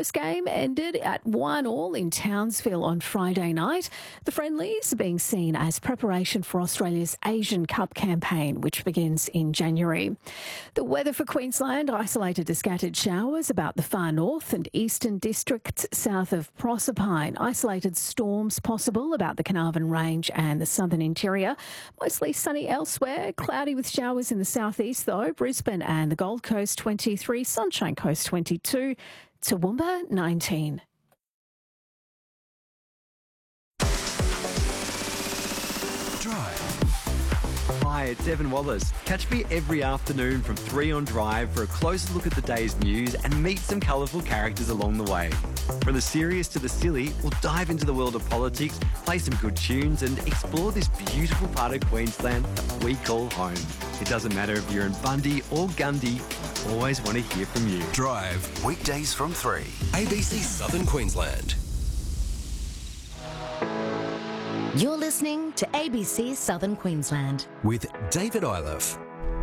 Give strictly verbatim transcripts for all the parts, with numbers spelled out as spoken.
first game ended at one all in Townsville on Friday night. The friendlies are being seen as preparation for Australia's Asian Cup campaign, which begins in January. The weather for Queensland: isolated to scattered showers about the far north and eastern districts south of Proserpine. Isolated storms possible about the Carnarvon Range and the southern interior. Mostly sunny elsewhere. Cloudy with showers in the southeast though. Brisbane and the Gold Coast twenty-three, Sunshine Coast twenty-two, Toowoomba nineteen. Drive. Hi, it's Evan Wallace. Catch me every afternoon from three on Drive for a closer look at the day's news and meet some colourful characters along the way. From the serious to the silly, we'll dive into the world of politics, play some good tunes and explore this beautiful part of Queensland that we call home. It doesn't matter if you're in Bundy or Gundy, I always want to hear from you. Drive, weekdays from three. A B C Southern Queensland. You're listening to A B C Southern Queensland with David Iliff.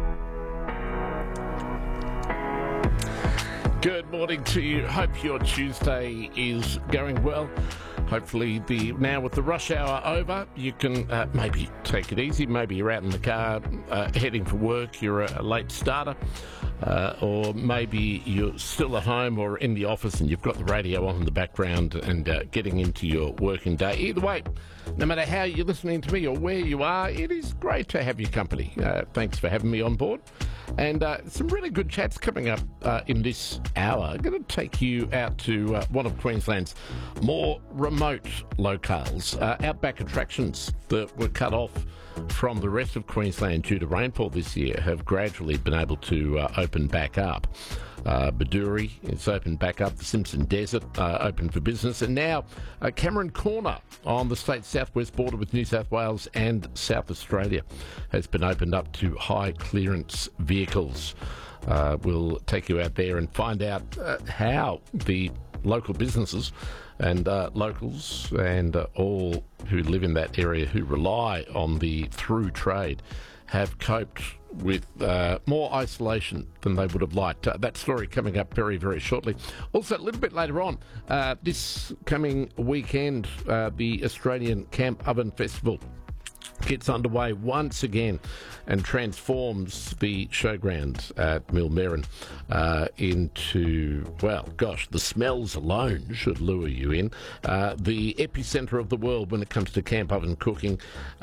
Good morning to you. Hope your Tuesday is going well. Hopefully, the now with the rush hour over, you can uh, maybe take it easy. Maybe you're out in the car uh, heading for work. You're a, a late starter. Uh, or maybe you're still at home or in the office and you've got the radio on in the background and uh, getting into your working day. Either way, no matter how you're listening to me or where you are, it is great to have your company. Uh, thanks for having me on board. And uh, some really good chats coming up uh, in this hour. I'm going to take you out to uh, one of Queensland's more remote locales, uh, outback attractions that were cut off from the rest of Queensland due to rainfall this year have gradually been able to uh, open back up. Uh, Baduri is opened back up, the Simpson Desert uh, open for business, and now uh, Cameron Corner on the state's southwest border with New South Wales and South Australia has been opened up to high clearance vehicles. Uh, we'll take you out there and find out uh, how the local businesses and uh, locals and uh, all who live in that area who rely on the through trade have coped with uh, more isolation than they would have liked. Uh, that story coming up very, very shortly. Also, a little bit later on, uh, this coming weekend, uh, the Australian Camp Oven Festival gets underway once again and transforms the showgrounds at Millmerran uh, into, well, gosh, the smells alone should lure you in. Uh, the epicentre of the world when it comes to camp oven cooking,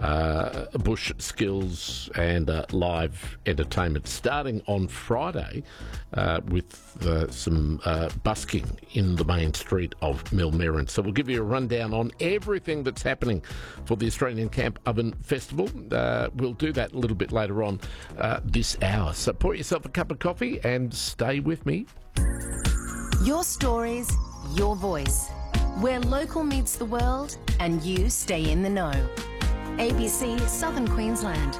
uh, bush skills and uh, live entertainment. Starting on Friday uh, with uh, some uh, busking in the main street of Millmerran. So we'll give you a rundown on everything that's happening for the Australian Camp Oven Festival. Uh, we'll do that a little bit later on uh, this hour. So pour yourself a cup of coffee and stay with me. Your stories, your voice. Where local meets the world and you stay in the know. A B C Southern Queensland.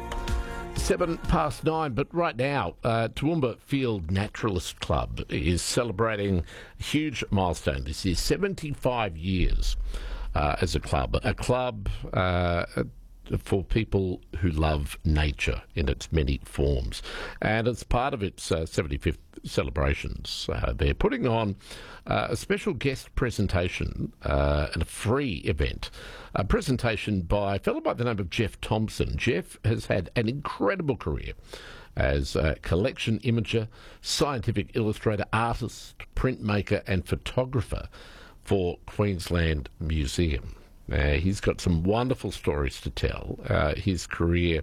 Seven past nine, but right now, uh, Toowoomba Field Naturalist Club is celebrating a huge milestone this year, seventy-five years uh, as a club. A club uh, for people who love nature in its many forms. And as part of its uh, seventy-fifth celebrations, uh, they're putting on uh, a special guest presentation uh, and a free event. A presentation by a fellow by the name of Jeff Thompson. Jeff has had an incredible career as a collection imager, scientific illustrator, artist, printmaker and photographer for Queensland Museum. Uh, he's got some wonderful stories to tell. Uh, his career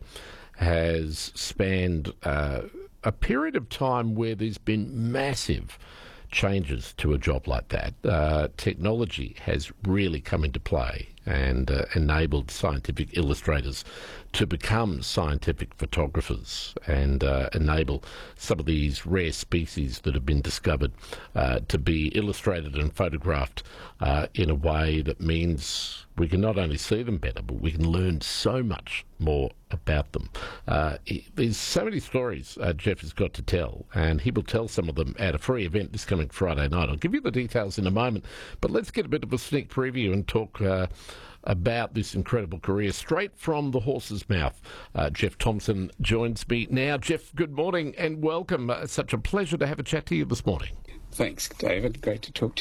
has spanned uh, a period of time where there's been massive changes to a job like that. Uh, technology has really come into play and uh, enabled scientific illustrators to become scientific photographers and uh, enable some of these rare species that have been discovered uh, to be illustrated and photographed uh, in a way that means we can not only see them better, but we can learn so much more about them. Uh, he, there's so many stories uh, Jeff has got to tell, and he will tell some of them at a free event this coming Friday night. I'll give you the details in a moment, but let's get a bit of a sneak preview and talk uh, about this incredible career straight from the horse's mouth. Uh, Jeff Thompson joins me now. Jeff, good morning and welcome. Uh, such a pleasure to have a chat to you this morning. Thanks, David. Great to talk to you.